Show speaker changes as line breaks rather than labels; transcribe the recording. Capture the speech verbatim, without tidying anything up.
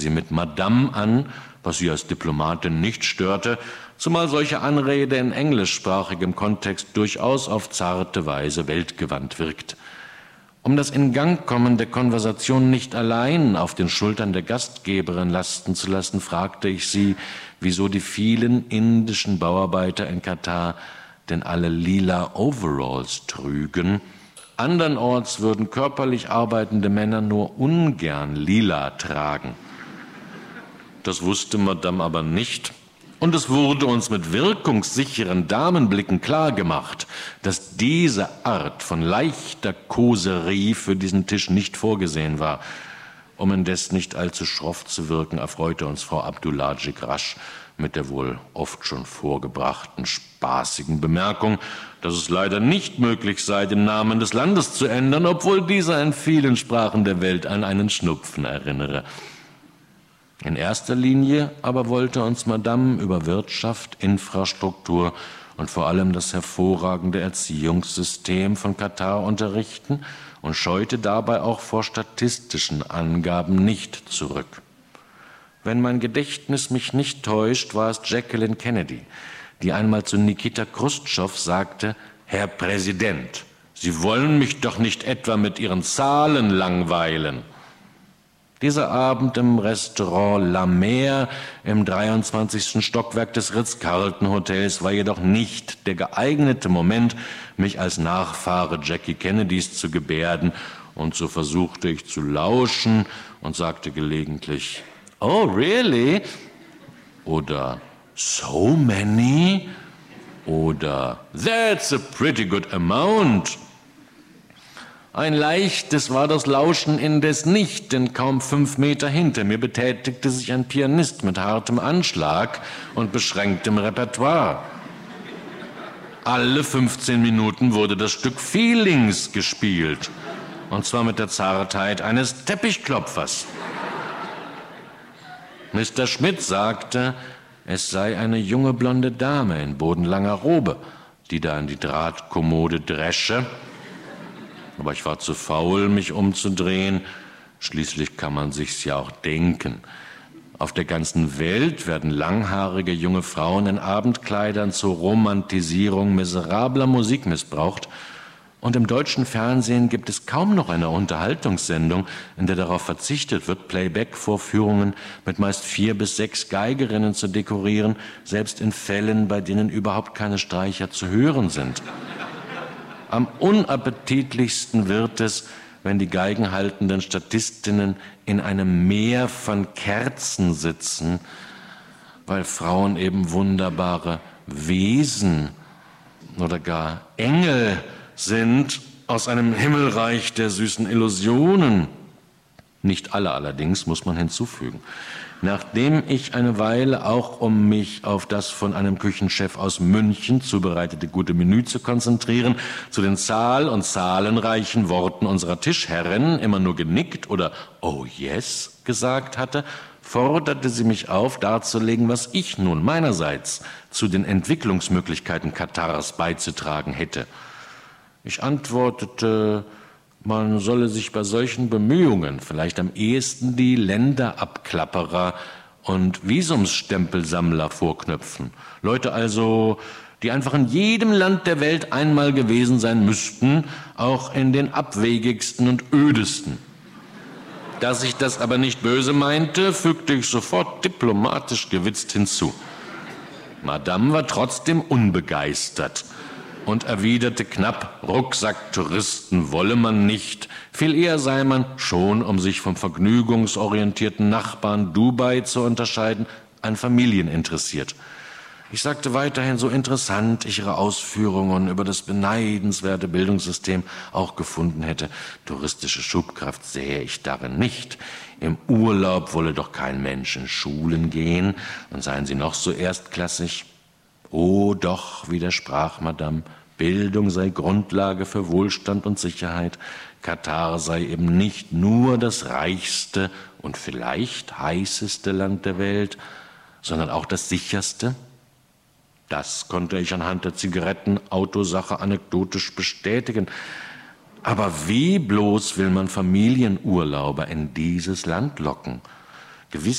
sie mit Madame an, was sie als Diplomatin nicht störte, zumal solche Anrede in englischsprachigem Kontext durchaus auf zarte Weise weltgewandt wirkt. Um das Ingangkommen der Konversation nicht allein auf den Schultern der Gastgeberin lasten zu lassen, fragte ich sie, wieso die vielen indischen Bauarbeiter in Katar denn alle lila Overalls trügen. Andernorts würden körperlich arbeitende Männer nur ungern lila tragen. Das wusste Madame aber nicht. Und es wurde uns mit wirkungssicheren Damenblicken klargemacht, dass diese Art von leichter Koserie für diesen Tisch nicht vorgesehen war. Um indes nicht allzu schroff zu wirken, erfreute uns Frau Abdulladschik rasch mit der wohl oft schon vorgebrachten spaßigen Bemerkung, dass es leider nicht möglich sei, den Namen des Landes zu ändern, obwohl dieser in vielen Sprachen der Welt an einen Schnupfen erinnere. In erster Linie aber wollte uns Madame über Wirtschaft, Infrastruktur und vor allem das hervorragende Erziehungssystem von Katar unterrichten und scheute dabei auch vor statistischen Angaben nicht zurück. Wenn mein Gedächtnis mich nicht täuscht, war es Jacqueline Kennedy, die einmal zu Nikita Chruschtschow sagte: Herr Präsident, Sie wollen mich doch nicht etwa mit Ihren Zahlen langweilen. Dieser Abend im Restaurant La Mer im dreiundzwanzigsten Stockwerk des Ritz-Carlton-Hotels war jedoch nicht der geeignete Moment, mich als Nachfahre Jackie Kennedys zu gebärden, und so versuchte ich zu lauschen und sagte gelegentlich: Oh, really? Oder so many? Oder that's a pretty good amount. Ein leichtes war das Lauschen indes nicht, denn kaum fünf Meter hinter mir betätigte sich ein Pianist mit hartem Anschlag und beschränktem Repertoire. Alle fünfzehn Minuten wurde das Stück Feelings gespielt, und zwar mit der Zartheit eines Teppichklopfers. Mister Schmidt sagte, es sei eine junge blonde Dame in bodenlanger Robe, die da in die Drahtkommode dresche. Aber ich war zu faul, mich umzudrehen. Schließlich kann man sich's ja auch denken. Auf der ganzen Welt werden langhaarige junge Frauen in Abendkleidern zur Romantisierung miserabler Musik missbraucht. Und im deutschen Fernsehen gibt es kaum noch eine Unterhaltungssendung, in der darauf verzichtet wird, Playback-Vorführungen mit meist vier bis sechs Geigerinnen zu dekorieren, selbst in Fällen, bei denen überhaupt keine Streicher zu hören sind. Am unappetitlichsten wird es, wenn die geigenhaltenden Statistinnen in einem Meer von Kerzen sitzen, weil Frauen eben wunderbare Wesen oder gar Engel sind aus einem Himmelreich der süßen Illusionen. Nicht alle allerdings, muss man hinzufügen. Nachdem ich eine Weile auch, um mich auf das von einem Küchenchef aus München zubereitete gute Menü zu konzentrieren, zu den zahl- und zahlenreichen Worten unserer Tischherrin immer nur genickt oder "Oh yes" gesagt hatte, forderte sie mich auf, darzulegen, was ich nun meinerseits zu den Entwicklungsmöglichkeiten Katars beizutragen hätte. Ich antwortete, man solle sich bei solchen Bemühungen vielleicht am ehesten die Länderabklapperer und Visumsstempelsammler vorknöpfen. Leute also, die einfach in jedem Land der Welt einmal gewesen sein müssten, auch in den abwegigsten und ödesten. Dass ich das aber nicht böse meinte, fügte ich sofort diplomatisch gewitzt hinzu. Madame war trotzdem unbegeistert und erwiderte knapp, Rucksacktouristen wolle man nicht, viel eher sei man, schon um sich vom vergnügungsorientierten Nachbarn Dubai zu unterscheiden, an Familien interessiert. Ich sagte weiterhin, so interessant ich ihre Ausführungen über das beneidenswerte Bildungssystem auch gefunden hätte, touristische Schubkraft sähe ich darin nicht. Im Urlaub wolle doch kein Mensch in Schulen gehen, und seien sie noch so erstklassig. Oh doch, widersprach Madame, Bildung sei Grundlage für Wohlstand und Sicherheit. Katar sei eben nicht nur das reichste und vielleicht heißeste Land der Welt, sondern auch das sicherste. Das konnte ich anhand der Zigaretten-Autosache anekdotisch bestätigen. Aber wie bloß will man Familienurlauber in dieses Land locken? Gewiss